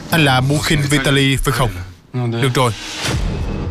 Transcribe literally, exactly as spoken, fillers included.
Anh là Mukhin Vitaly phải không? Được rồi.